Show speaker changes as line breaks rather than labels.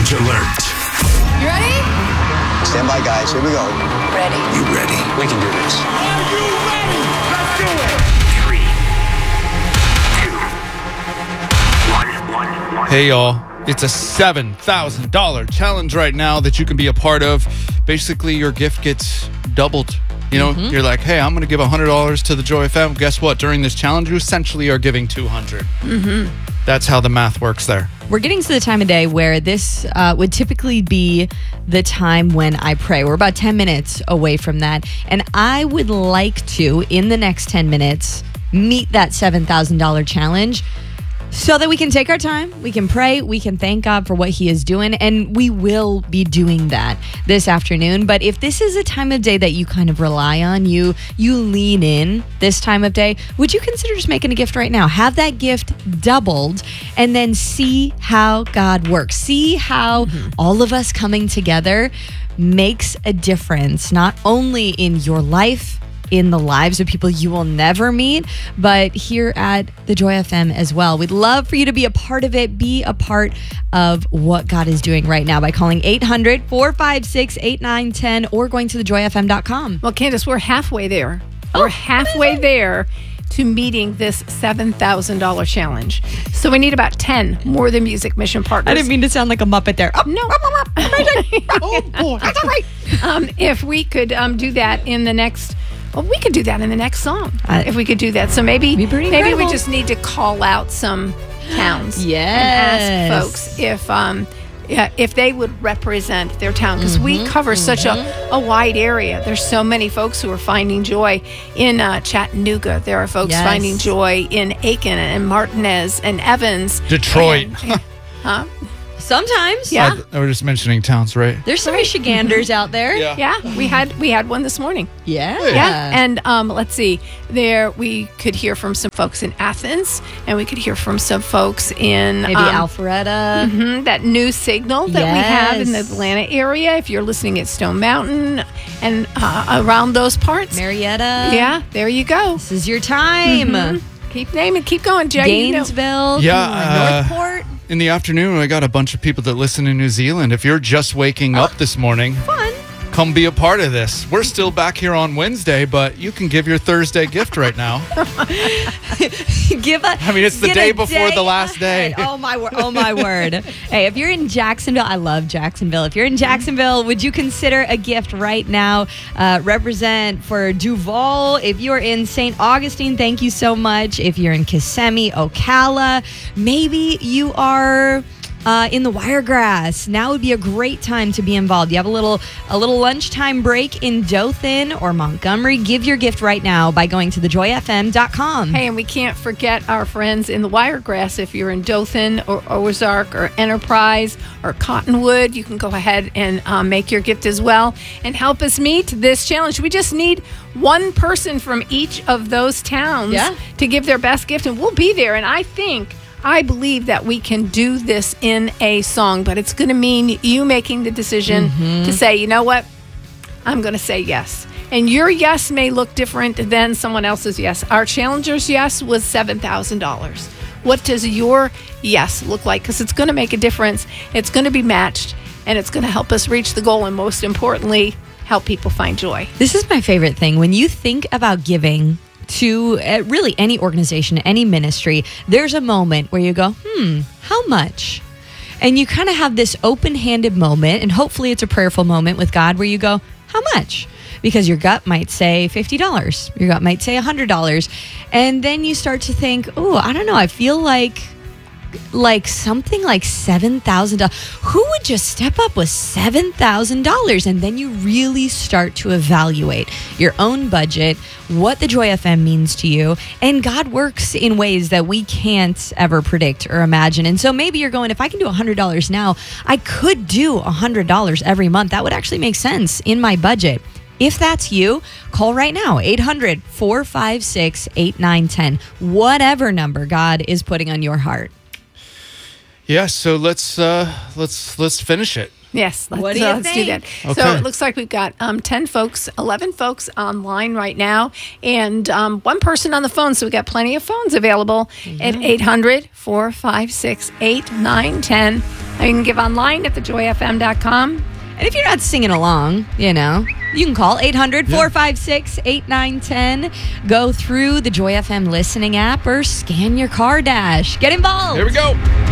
Challenge alert.
You ready?
Stand by, guys. Here we go.
Ready.
You ready?
We can do this.
Are you ready? Let's do it. 3, 2, 1.
Hey, y'all. It's a $7,000 challenge right now that you can be a part of. Basically, your gift gets doubled. You know, you're like, hey, I'm going to give $100 to the Joy FM. Guess what? During this challenge, you essentially are giving $200. That's how the math works there.
We're getting to the time of day where this would typically be the time when I pray. We're about 10 minutes away from that. And I would like to, in the next 10 minutes, meet that $7,000 challenge so that we can take our time, we can pray, we can thank God for what he is doing, and we will be doing that this afternoon. But if this is a time of day that you kind of rely on, you lean in this time of day, would you consider just making a gift right now? Have that gift doubled and then see how God works. See how all of us coming together makes a difference, not only in your life, in the lives of people you will never meet, but here at the Joy FM as well. We'd love for you to be a part of it, be a part of what God is doing right now by calling 800-456-8910 or going to thejoyfm.com.
Well, Candace, we're halfway there. We're halfway there to meeting this $7,000 challenge. So we need about 10 More Than Music mission partners.
I didn't mean to sound like a Muppet there.
No.
Oh, boy.
That's all right. If we could do that in the next... Well, we could do that in the next song if we could do that. So maybe we just need to call out some towns and ask folks if they would represent their town, because we cover such a wide area. There's so many folks who are finding joy in Chattanooga. There are folks finding joy in Aiken and Martinez and Evans,
Detroit.
Sometimes.
Yeah.
I was just mentioning towns, right?
There's some Michiganders out there.
Yeah, we had one this morning.
Yeah.
And let's see, there we could hear from some folks in Athens, and we could hear from some folks in
Maybe Alpharetta.
That new signal that we have in the Atlanta area. If you're listening at Stone Mountain and around those parts,
Marietta.
Yeah, there you go.
This is your time.
Keep naming, keep going, Jay.
Gainesville. Northport.
In the afternoon, I got a bunch of people that listen in New Zealand. If you're just waking up this morning, come be a part of this. We're still back here on Wednesday, but you can give your Thursday gift right now. It's the day before the last day.
Oh my word. Hey, if you're in Jacksonville, I love Jacksonville. If you're in Jacksonville, would you consider a gift right now? Represent for Duval. If you're in St. Augustine, thank you so much. If you're in Kissimmee, Ocala, maybe you are in the Wiregrass. Now would be a great time to be involved. You have a little lunchtime break in Dothan or Montgomery. Give your gift right now by going to thejoyfm.com.
Hey, and we can't forget our friends in the Wiregrass. If you're in Dothan or Ozark or Enterprise or Cottonwood, you can go ahead and make your gift as well and help us meet this challenge. We just need one person from each of those towns to give their best gift, and we'll be there. And I believe that we can do this in a song, but it's going to mean you making the decision to say, you know what, I'm going to say yes. And your yes may look different than someone else's yes. Our challenger's yes was $7,000. What does your yes look like? Because it's going to make a difference. It's going to be matched, and it's going to help us reach the goal, and most importantly, help people find joy.
This is my favorite thing. When you think about giving to really any organization, any ministry, there's a moment where you go, how much? And you kind of have this open-handed moment, and hopefully it's a prayerful moment with God where you go, how much? Because your gut might say $50. Your gut might say $100. And then you start to think, oh, I don't know, I feel like something like $7,000. Who would just step up with $7,000? And then you really start to evaluate your own budget, what the Joy FM means to you. And God works in ways that we can't ever predict or imagine. And so maybe you're going, if I can do $100 now, I could do $100 every month. That would actually make sense in my budget. If that's you, call right now, 800-456-8910. Whatever number God is putting on your heart.
Yeah, so let's finish it.
Yes,
What do you
let's do
think?
that.
Okay.
So it looks like we've got 11 folks online right now, and one person on the phone. So we've got plenty of phones available at 800-456-8910. You can give online at thejoyfm.com.
And if you're not singing along, you can call 800-456-8910. Go through the Joy FM listening app or scan your car dash. Get involved.
Here we go.